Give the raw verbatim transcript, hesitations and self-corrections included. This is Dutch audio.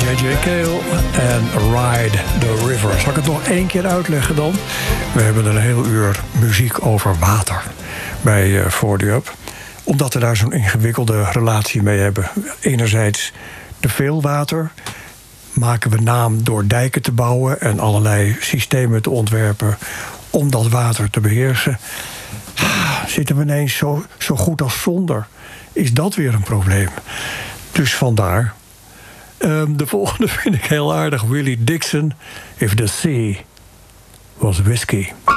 J J Cale en Ride the River. Zal ik het nog één keer uitleggen dan? We hebben een heel uur muziek over water bij uh, For The Up. Omdat we daar zo'n ingewikkelde relatie mee hebben. Enerzijds te veel water maken we naam door dijken te bouwen en allerlei systemen te ontwerpen om dat water te beheersen. Zitten we ineens zo, zo goed als zonder? Is dat weer een probleem? Dus vandaar. Um, de volgende vind ik heel aardig. Willie Dixon. If the sea was whiskey.